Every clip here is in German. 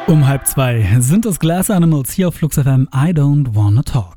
Um 1:30 sind es Glass Animals hier auf Flux FM. I don't wanna talk.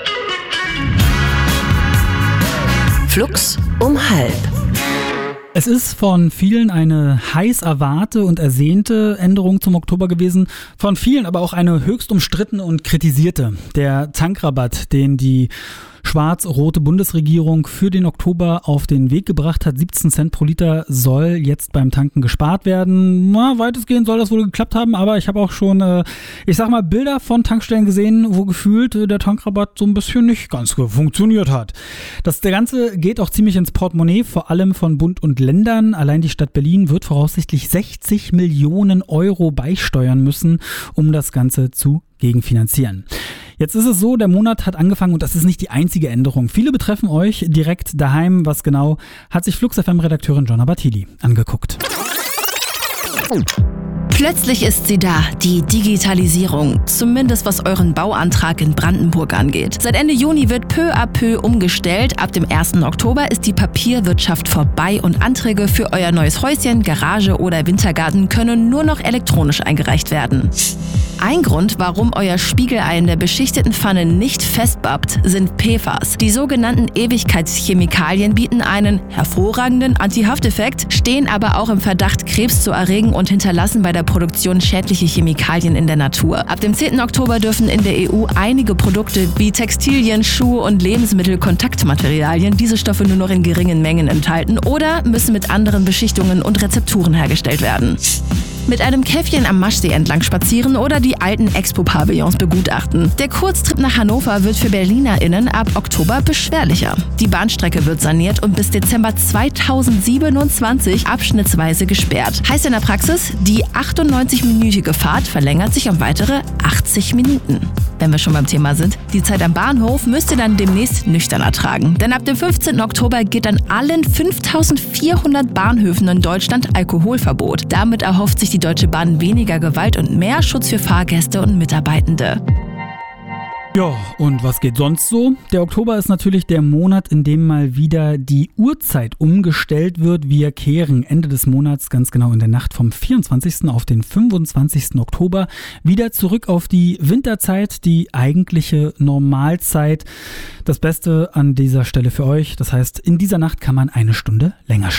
Flux um 1:30. Es ist von vielen eine heiß erwartete und ersehnte Änderung zum Oktober gewesen, von vielen aber auch eine höchst umstrittene und kritisierte. Der Tankrabatt, den die schwarz-rote Bundesregierung für den Oktober auf den Weg gebracht hat, 17 Cent pro Liter, soll jetzt beim Tanken gespart werden. Weitestgehend soll das wohl geklappt haben, aber ich habe auch schon, Bilder von Tankstellen gesehen, wo gefühlt der Tankrabatt so ein bisschen nicht ganz funktioniert hat. Der Ganze geht auch ziemlich ins Portemonnaie, vor allem von Bund und Ländern. Allein die Stadt Berlin wird voraussichtlich 60 Millionen Euro beisteuern müssen, um das Ganze zu gegenfinanzieren. Jetzt ist es so, der Monat hat angefangen und das ist nicht die einzige Änderung. Viele betreffen euch direkt daheim. Was genau, hat sich Flux FM-Redakteurin Jonna Bartili angeguckt. Plötzlich ist sie da, die Digitalisierung, zumindest was euren Bauantrag in Brandenburg angeht. Seit Ende Juni wird peu à peu umgestellt. Ab dem 1. Oktober ist die Papierwirtschaft vorbei und Anträge für euer neues Häuschen, Garage oder Wintergarten können nur noch elektronisch eingereicht werden. Ein Grund, warum euer Spiegelei in der beschichteten Pfanne nicht festbappt, sind PFAS. Die sogenannten Ewigkeitschemikalien bieten einen hervorragenden Anti-Hafteffekt, stehen aber auch im Verdacht, Krebs zu erregen und hinterlassen bei der Produktion schädliche Chemikalien in der Natur. Ab dem 10. Oktober dürfen in der EU einige Produkte wie Textilien, Schuhe und Lebensmittelkontaktmaterialien diese Stoffe nur noch in geringen Mengen enthalten oder müssen mit anderen Beschichtungen und Rezepturen hergestellt werden. Mit einem Käffchen am Maschsee entlang spazieren oder die alten Expo-Pavillons begutachten. Der Kurztrip nach Hannover wird für BerlinerInnen ab Oktober beschwerlicher. Die Bahnstrecke wird saniert und bis Dezember 2027 abschnittsweise gesperrt. Heißt in der Praxis, die 98-minütige Fahrt verlängert sich um weitere 80 Minuten. Wenn wir schon beim Thema sind, die Zeit am Bahnhof müsst ihr dann demnächst nüchtern ertragen. Denn ab dem 15. Oktober gilt an allen 5400 Bahnhöfen in Deutschland Alkoholverbot. Damit erhofft sich die Deutsche Bahn weniger Gewalt und mehr Schutz für Fahrgäste und Mitarbeitende. Ja, und was geht sonst so? Der Oktober ist natürlich der Monat, in dem mal wieder die Uhrzeit umgestellt wird. Wir kehren Ende des Monats, ganz genau in der Nacht vom 24. auf den 25. Oktober, wieder zurück auf die Winterzeit, die eigentliche Normalzeit. Das Beste an dieser Stelle für euch, das heißt, in dieser Nacht kann man eine Stunde länger schlafen.